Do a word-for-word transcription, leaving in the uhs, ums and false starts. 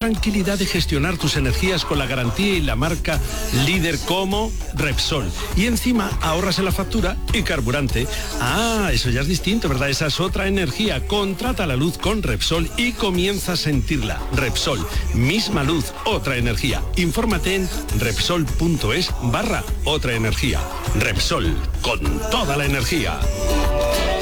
tranquilidad de gestionar tus energías con la garantía y la marca líder como Repsol. Y encima ahorras en la factura y carburante. Ah, eso ya es distinto, ¿verdad? Esa es otra energía. Contrata la luz con Repsol y comienza a sentirla. Repsol, misma luz, otra energía. Infórmate en repsol.es barra otra energía. Repsol, con toda la energía.